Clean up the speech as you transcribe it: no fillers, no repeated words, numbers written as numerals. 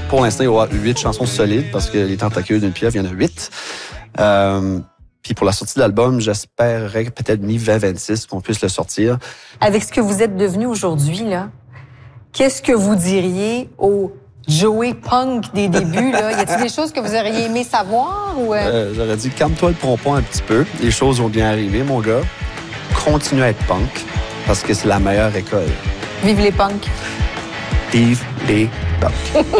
pour l'instant, il y aura 8 chansons solides parce que les tentacules d'une pieuvre, il y en a 8. Puis pour la sortie de l'album, j'espérerais peut-être mi-2026 qu'on puisse le sortir. Avec ce que vous êtes devenu aujourd'hui, là, qu'est-ce que vous diriez au Joey Punk des débuts, là? Y a-t-il des choses que vous auriez aimé savoir? Ou J'aurais dit, calme-toi le pompon un petit peu. Les choses vont bien arriver, mon gars. Continue à être punk parce que c'est la meilleure école. Vive les punks! Vive les punks!